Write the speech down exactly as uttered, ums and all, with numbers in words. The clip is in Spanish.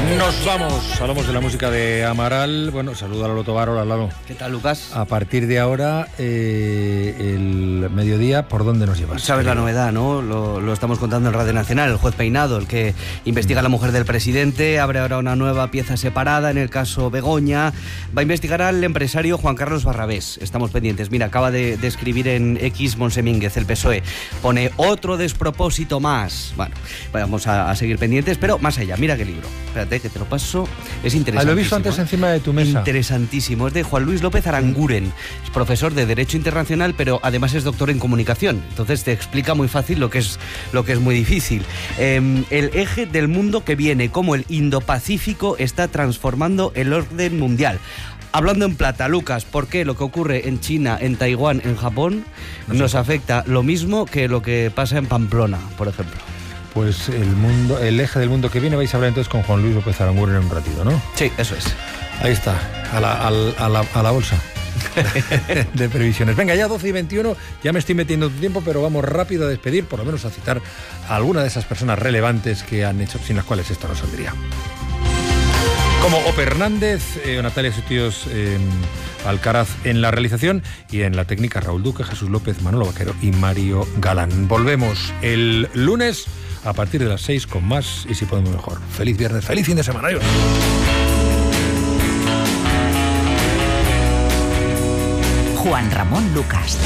Nos vamos, hablamos de la música de Amaral. Bueno, saluda a Lalo Tobar, hola Lalo. ¿Qué tal, Lucas? A partir de ahora, eh, el mediodía, ¿por dónde nos llevas? Sabes la novedad, ¿no? Lo, lo estamos contando en Radio Nacional. El juez Peinado, el que investiga a la mujer del presidente, abre ahora una nueva pieza separada en el caso Begoña. Va a investigar al empresario Juan Carlos Barrabés. Estamos pendientes. Mira, acaba de, de escribir en X Monse Mínguez, el P S O E. Pone otro despropósito más. Bueno, vamos a, a seguir pendientes, pero más allá. Mira qué libro. Espérate, que te lo paso. Es interesantísimo. Ah, lo he visto antes encima de tu mesa. Interesantísimo. Es de Juan Luis López Aranguren. Es profesor de Derecho Internacional, pero además es doctor en comunicación. Entonces te explica muy fácil lo que es, lo que es muy difícil. Eh, el eje del mundo que viene, cómo el Indo-Pacífico está transformando el orden mundial. Hablando en plata, Lucas, ¿por qué lo que ocurre en China, en Taiwán, en Japón, no nos sé. afecta lo mismo que lo que pasa en Pamplona, por ejemplo? Pues el mundo, el eje del mundo que viene, vais a hablar entonces con Juan Luis López Aranguren en un ratito, ¿no? Sí, eso es. Ahí está, a la, a la, a la, a la bolsa de previsiones. Venga, ya doce y veintiuno, ya me estoy metiendo tu tiempo, pero vamos rápido a despedir, por lo menos a citar a alguna de esas personas relevantes que han hecho, sin las cuales esto no saldría. Como Ope Hernández, eh, Natalia Sotíos eh, Alcaraz en la realización y en la técnica Raúl Duque, Jesús López, Manolo Vaquero y Mario Galán. Volvemos el lunes a partir de las seis con más y si podemos mejor. Feliz viernes, feliz fin de semana. Adiós. Juan Ramón Lucas.